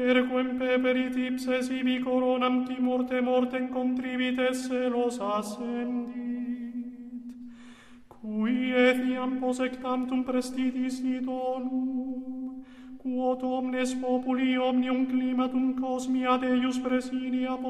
Perquem peperit ipse sibi coronam mortem contribites celos ascendit, cui etiam posectantum prestitis idonum, quod omnes populi omnium climatum cosmia Deus presidia